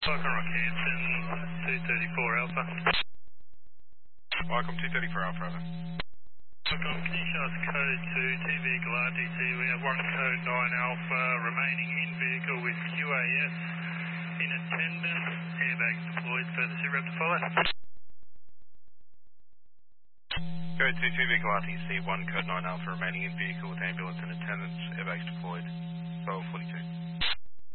Rock Hanson, 234 Alpha. Welcome, 234 Alpha. Welcome, can you show us code 2, TV Galati T, we have 1 code 9 Alpha, remaining in vehicle with QAS, in attendance, airbags deployed, further SITREP to follow. Code 2, TV Galati C, 1 code 9 Alpha, remaining in vehicle with ambulance in attendance, airbags deployed, 1242.